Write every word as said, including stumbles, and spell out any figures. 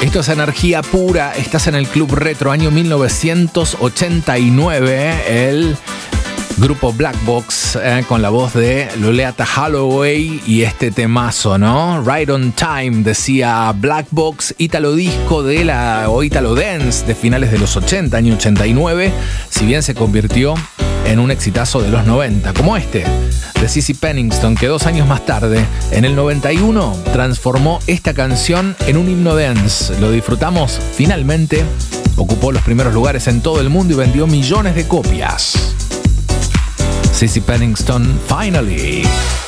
Esto es energía pura. Estás en el Club Retro, año mil novecientos ochenta y nueve. El grupo Black Box, eh, con la voz de Loleatta Holloway y este temazo, ¿no? Right on Time, decía Black Box, ítalo disco de la, o ítalo dance de finales de los ochenta, año ochenta y nueve, si bien se convirtió en un exitazo de los noventa, como este de Cissy Penningston, que dos años más tarde, en el noventa y uno, transformó esta canción en un himno dance. Lo disfrutamos finalmente, ocupó los primeros lugares en todo el mundo y vendió millones de copias. Cissy Penningston, Finally.